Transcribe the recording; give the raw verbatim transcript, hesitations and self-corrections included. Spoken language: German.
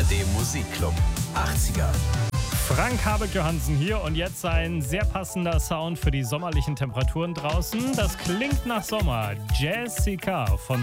D Musikclub. achtziger. Frank Habek Johansen hier und jetzt ein sehr passender Sound für die sommerlichen Temperaturen draußen. Das klingt nach Sommer. Jessica von